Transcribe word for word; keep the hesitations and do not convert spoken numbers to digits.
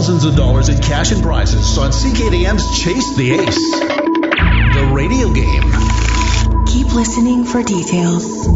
thousands of dollars in cash and prizes on C K D M's Chase the Ace, the radio game. Keep listening for details.